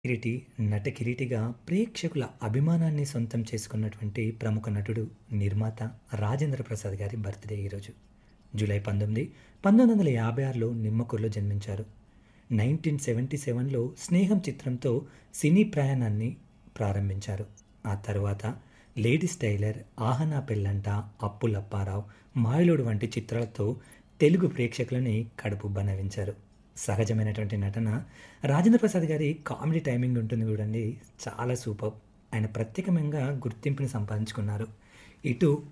కిరీటి, నట కిరీటిగా ప్రేక్షకుల అభిమానాన్ని సొంతం చేసుకున్నటువంటి ప్రముఖ నటుడు, నిర్మాత రాజేంద్ర ప్రసాద్ గారి బర్త్‌డే ఈరోజు. జూలై 19, 1956లో నిమ్మకూరులో జన్మించారు. 1977లో 'స్నేహం' చిత్రంతో సినీ ప్రయాణాన్ని ప్రారంభించారు. ఆ తరువాత 'లేడీస్ టైలర్', 'ఆహా నా పెళ్ళంట', 'అప్పులప్పారావు', 'మాయలోడు' వంటి చిత్రాలతో తెలుగు ప్రేక్షకులని కడుపుబ్బ నవ్వించారు. సహజమైనటువంటి నటన, రాజేంద్ర ప్రసాద్ గారి కామెడీ టైమింగ్ ఉంటుంది చూడండి, చాలా సూపర్బ్! ఆయన ప్రత్యేకంగా గుర్తింపుని సంపాదించుకున్నారు. ఇటు